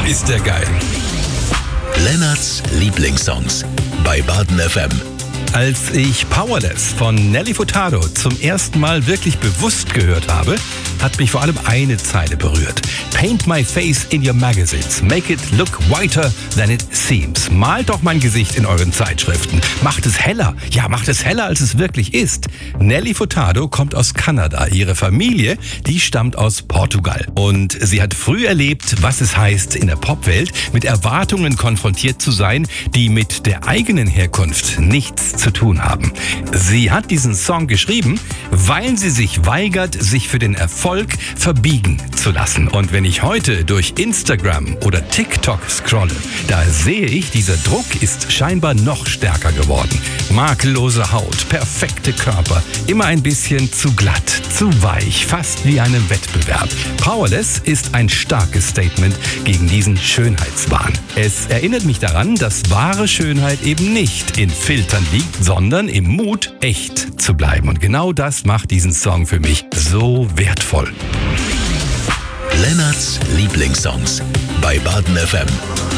ist der geil. Lennarts Lieblingssongs bei Baden FM. Als ich Powerless von Nelly Furtado zum ersten Mal wirklich bewusst gehört habe, hat mich vor allem eine Zeile berührt. Paint my face in your magazines. Make it look whiter than it seems. Malt doch mein Gesicht in euren Zeitschriften. Macht es heller. Ja, macht es heller, als es wirklich ist. Nelly Furtado kommt aus Kanada. Ihre Familie, die stammt aus Portugal. Und sie hat früh erlebt, was es heißt, in der Popwelt mit Erwartungen konfrontiert zu sein, die mit der eigenen Herkunft nichts zu tun haben. Sie hat diesen Song geschrieben, weil sie sich weigert, sich für den Erfolg verbiegen zu lassen. Und wenn ich heute durch Instagram oder TikTok scrolle, da sehe ich, dieser Druck ist scheinbar noch stärker geworden. Makellose Haut, perfekte Körper, immer ein bisschen zu glatt, zu weich, fast wie einem Wettbewerb. Powerless ist ein starkes Statement gegen diesen Schönheitswahn. Es erinnert mich daran, dass wahre Schönheit eben nicht in Filtern liegt, sondern im Mut, echt zu bleiben. Und genau das macht diesen Song für mich so wertvoll. Lennarts Lieblingssongs bei Baden FM.